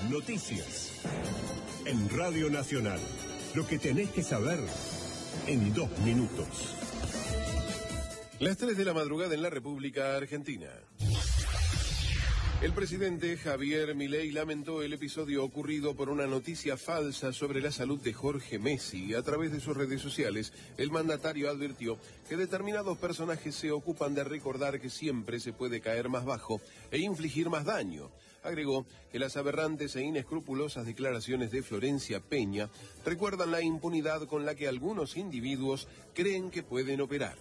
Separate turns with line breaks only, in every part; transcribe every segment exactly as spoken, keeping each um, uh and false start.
Noticias. En Radio Nacional. Lo que tenés que saber en dos minutos.
Las tres de la madrugada en la República Argentina. El presidente Javier Milei lamentó el episodio ocurrido por una noticia falsa sobre la salud de Jorge Messi. A través de sus redes sociales, el mandatario advirtió que determinados personajes se ocupan de recordar que siempre se puede caer más bajo e infligir más daño. Agregó que las aberrantes e inescrupulosas declaraciones de Florencia Peña recuerdan la impunidad con la que algunos individuos creen que pueden operar.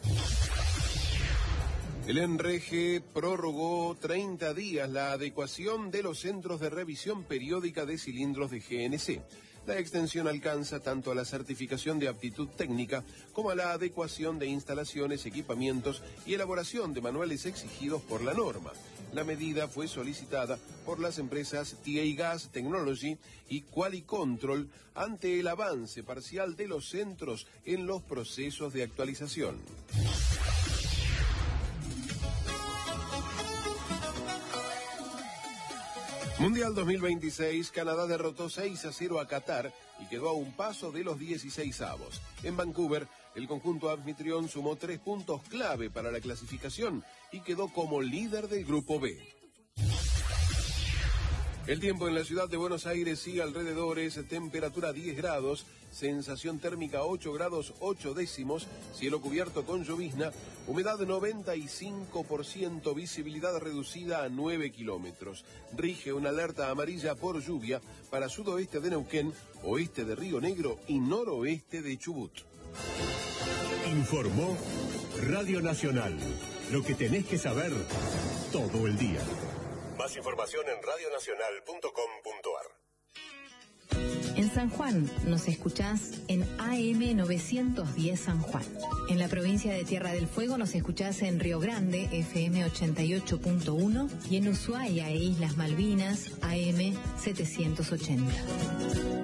El ENREGE prorrogó treinta días la adecuación de los centros de revisión periódica de cilindros de G N C. La extensión alcanza tanto a la certificación de aptitud técnica como a la adecuación de instalaciones, equipamientos y elaboración de manuales exigidos por la norma. La medida fue solicitada por las empresas T A Gas Technology y Qualicontrol ante el avance parcial de los centros en los procesos de actualización. Mundial dos mil veintiséis, Canadá derrotó seis a cero a Qatar y quedó a un paso de los dieciseisavos. En Vancouver, el conjunto anfitrión sumó tres puntos clave para la clasificación y quedó como líder del Grupo B. El tiempo en la ciudad de Buenos Aires y alrededores, temperatura diez grados, sensación térmica ocho grados ocho décimos, cielo cubierto con llovizna, humedad noventa y cinco por ciento, visibilidad reducida a nueve kilómetros. Rige una alerta amarilla por lluvia para sudoeste de Neuquén, oeste de Río Negro y noroeste de Chubut.
Informó Radio Nacional. Lo que tenés que saber todo el día. Más información en radio nacional punto com punto ar.
En San Juan nos escuchás en A M novecientos diez San Juan. En la provincia de Tierra del Fuego nos escuchás en Río Grande, F M ochenta y ocho punto uno, y en Ushuaia e Islas Malvinas, A M setecientos ochenta.